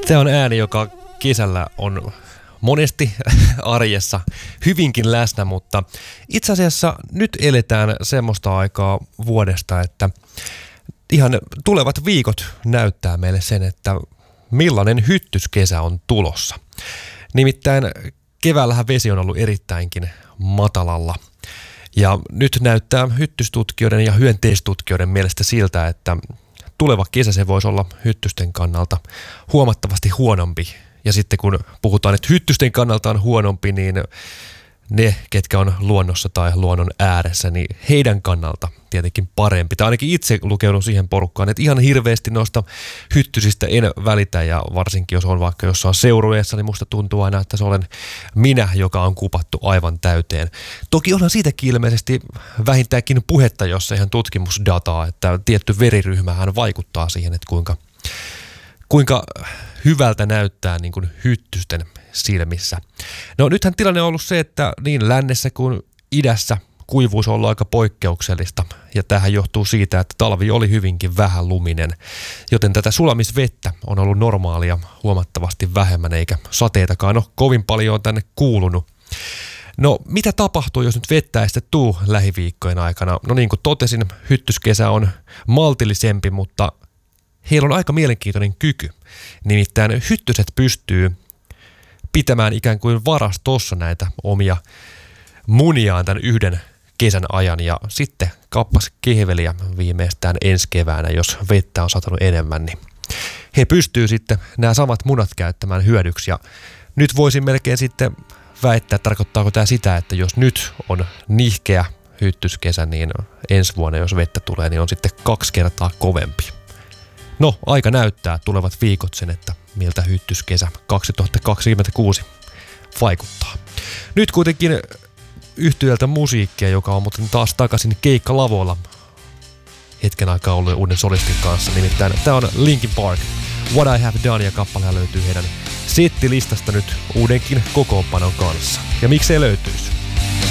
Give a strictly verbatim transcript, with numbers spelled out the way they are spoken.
Tämä on ääni, joka kesällä on monesti arjessa hyvinkin läsnä, mutta itse asiassa nyt eletään semmoista aikaa vuodesta, että ihan tulevat viikot näyttää meille sen, että millainen hyttyskesä on tulossa. Nimittäin keväällähän vesi on ollut erittäinkin matalalla. Ja nyt näyttää hyttystutkijoiden ja hyönteistutkijoiden mielestä siltä, että tuleva kesä se voisi olla hyttysten kannalta huomattavasti huonompi. Ja sitten kun puhutaan, että hyttysten kannalta on huonompi, niin ne, ketkä on luonnossa tai luonnon ääressä, niin heidän kannalta tietenkin parempi. Tai ainakin itse lukeudun siihen porukkaan, että ihan hirveästi noista hyttysistä en välitä, ja varsinkin jos on vaikka jossain seurueessa, niin musta tuntuu aina, että se olen minä, joka on kupattu aivan täyteen. Toki onhan siitäkin ilmeisesti vähintäänkin puhetta, jossa ihan tutkimusdataa, että tietty veriryhmähän vaikuttaa siihen, että kuinka, kuinka hyvältä näyttää niin kuin hyttysten silmissä. No nythän tilanne on ollut se, että niin lännessä kuin idässä kuivuus on ollut aika poikkeuksellista, ja tämähän johtuu siitä, että talvi oli hyvinkin vähän luminen, joten tätä sulamisvettä on ollut normaalia huomattavasti vähemmän, eikä sateitakaan ole kovin paljon tänne kuulunut. No mitä tapahtuu, jos nyt vettä ei sitten tuu lähiviikkojen aikana? No niin kuin totesin, hyttyskesä on maltillisempi, mutta heillä on aika mielenkiintoinen kyky. Nimittäin hyttyset pystyy pitämään ikään kuin varastossa näitä omia muniaan tämän yhden kesän ajan, ja sitten kappas kehveliä viimeistään ensi keväänä, jos vettä on satanut enemmän, niin he pystyy sitten nämä samat munat käyttämään hyödyksi. Ja nyt voisin melkein sitten väittää, tarkoittaako tämä sitä, että jos nyt on nihkeä hyttyskesä, niin ensi vuonna, jos vettä tulee, niin on sitten kaksi kertaa kovempi. No, aika näyttää tulevat viikot sen, että miltä hyttyskesä kaksituhattakaksikymmentäkuusi vaikuttaa. Nyt kuitenkin yhtyöltä musiikkia, joka on muuten taas takaisin keikkalavoilla hetken aikaa ollut uuden solistin kanssa. Nimittäin tämä on Linkin Park, What I Have Done, ja kappaleja löytyy heidän settilistasta nyt uudenkin kokoonpanon kanssa. Ja miksei löytyisi?